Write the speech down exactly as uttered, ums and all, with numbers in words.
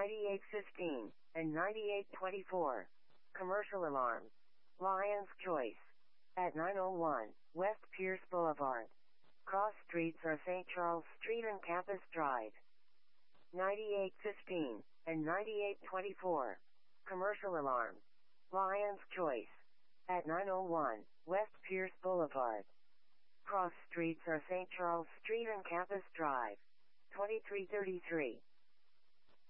ninety-eight fifteen, and ninety-eight twenty-four. Commercial alarm. Lion's Choice. At nine oh one, West Pierce Boulevard. Cross streets are Saint Charles Street and Campus Drive. ninety-eight fifteen, and ninety-eight twenty-four. Commercial alarm. Lion's Choice. At nine oh one, West Pierce Boulevard. Cross streets are Saint Charles Street and Campus Drive. twenty-three thirty-three.